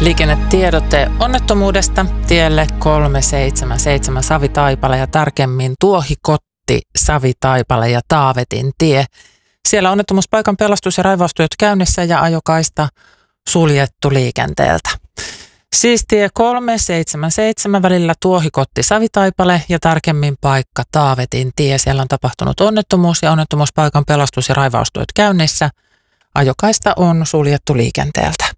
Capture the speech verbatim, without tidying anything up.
Liikennetiedote onnettomuudesta tielle kolme seitsemän seitsemän Savitaipale ja tarkemmin Tuohikotti, Savitaipale ja Taavetin tie. Siellä onnettomuuspaikan pelastus- ja raivaustyöt käynnissä ja ajokaista suljettu liikenteeltä. Siis tie kolme seitsemän seitsemän välillä Tuohikotti, Savitaipale ja tarkemmin paikka Taavetin tie. Siellä on tapahtunut onnettomuus ja onnettomuuspaikan pelastus- ja raivaustyöt käynnissä. Ajokaista on suljettu liikenteeltä.